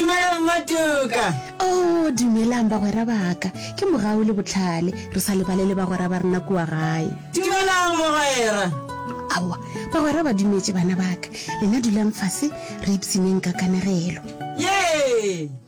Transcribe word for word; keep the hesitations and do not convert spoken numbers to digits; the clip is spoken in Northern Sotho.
Dumela Matuka. Oh, dumelang bagwera baka. Ke mogao le botlhale, re sa lebalele bagwera ba rena kua gae. Dumelang mogwera. Awa, bagwera ba dumetse bana baka. Lena dulang fase, re ipsineng ka kanegelo. Yay!